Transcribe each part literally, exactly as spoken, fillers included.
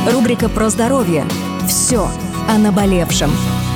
Рубрика про здоровье. Все о наболевшем.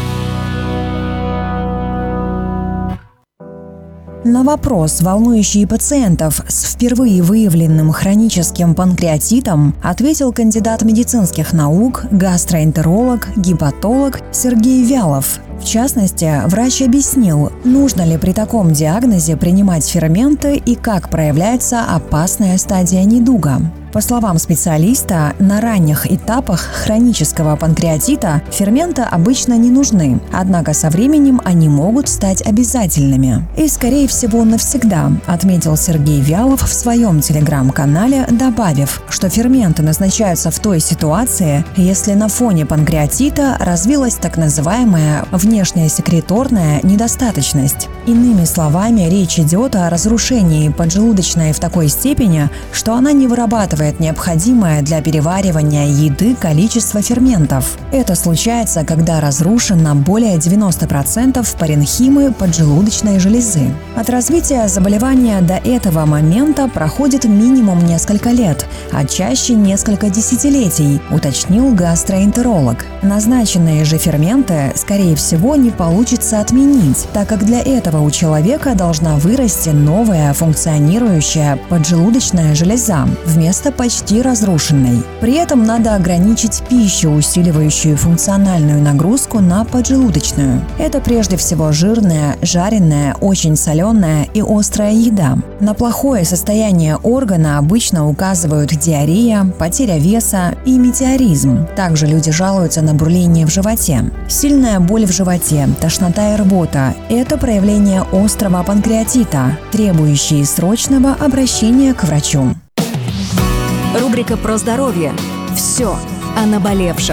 На вопрос, волнующий пациентов с впервые выявленным хроническим панкреатитом, ответил кандидат медицинских наук, гастроэнтеролог, гепатолог Сергей Вялов. В частности, врач объяснил, нужно ли при таком диагнозе принимать ферменты и как проявляется опасная стадия недуга. По словам специалиста, на ранних этапах хронического панкреатита ферменты обычно не нужны, однако со временем они могут стать обязательными. И, скорее всего, навсегда, отметил Сергей Вялов в своем телеграм-канале, добавив, что ферменты назначаются в той ситуации, если на фоне панкреатита развилась так называемая внешняя секреторная недостаточность. Иными словами, речь идет о разрушении поджелудочной в такой степени, что она не вырабатывает необходимое для переваривания еды количество ферментов. Это случается, когда разрушено более девяноста процентов паренхимы поджелудочной железы. От развития заболевания до этого момента проходит минимум несколько лет, а чаще несколько десятилетий, уточнил гастроэнтеролог. Назначенные же ферменты, скорее всего, не получится отменить, так как для этого у человека должна вырасти новая функционирующая поджелудочная железа вместо почти разрушенной. При этом надо ограничить пищу, усиливающую функциональную нагрузку на поджелудочную. Это прежде всего жирная, жареная, очень соленая и острая еда. На плохое состояние органа обычно указывают диарея, потеря веса и метеоризм. Также люди жалуются на бурление в животе. Сильная боль в животе, тошнота и рвота – это проявление острого панкреатита, требующие срочного обращения к врачу. Рубрика про здоровье. Все о наболевшем.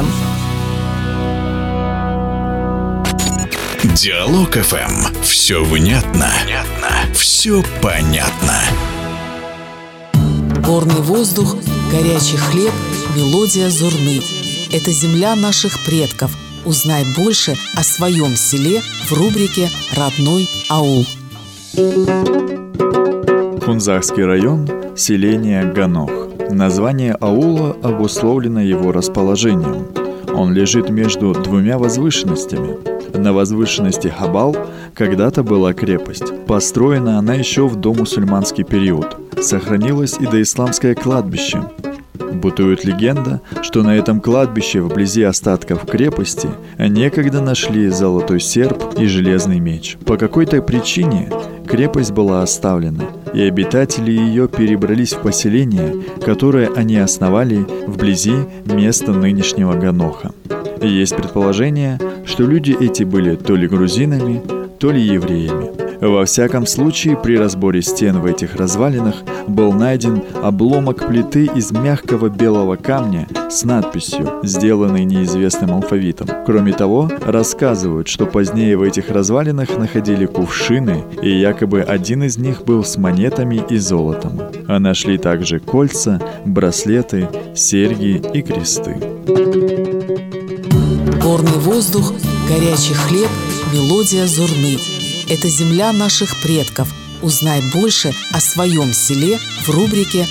Диалог-ФМ. Все внятно. Все понятно. Горный воздух, горячий хлеб, мелодия Зурны. Это земля наших предков. Узнай больше о своем селе в рубрике «Родной аул». Хунзарский район, селение Ганох. Название аула обусловлено его расположением. Он лежит между двумя возвышенностями. На возвышенности Хабал когда-то была крепость. Построена она еще в домусульманский период. Сохранилось и доисламское кладбище. Бытует легенда, что на этом кладбище вблизи остатков крепости некогда нашли золотой серп и железный меч. По какой-то причине крепость была оставлена, и обитатели ее перебрались в поселение, которое они основали вблизи места нынешнего Ганоха. И есть предположение, что люди эти были то ли грузинами, то ли евреями. Во всяком случае, при разборе стен в этих развалинах был найден обломок плиты из мягкого белого камня с надписью, сделанной неизвестным алфавитом. Кроме того, рассказывают, что позднее в этих развалинах находили кувшины, и якобы один из них был с монетами и золотом. А нашли также кольца, браслеты, серьги и кресты. Горный воздух, горячий хлеб, мелодия Зурны. Это земля наших предков. Узнай больше о своем селе в рубрике